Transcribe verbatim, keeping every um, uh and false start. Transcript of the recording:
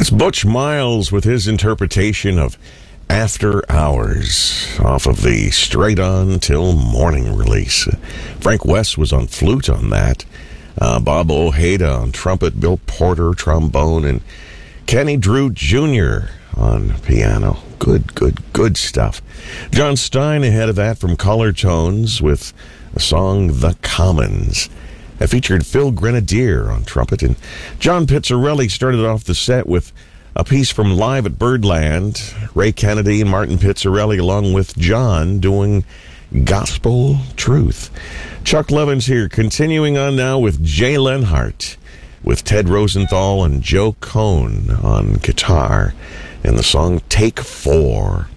It's Butch Miles with his interpretation of After Hours off of the Straight On Till Morning release. Frank West was on flute on that. Uh, Bob Ojeda on trumpet, Bill Porter trombone, and Kenny Drew Junior on piano. Good, good, good stuff. John Stein ahead of that from Color Tones with the song The Commons. That featured Phil Grenadier on trumpet, and John Pizzarelli started off the set with a piece from Live at Birdland. Ray Kennedy and Martin Pizzarelli along with John doing Gospel Truth. Chuck Levin's here, continuing on now with Jay Lenhart, with Ted Rosenthal and Joe Cohn on guitar, and the song Take Four.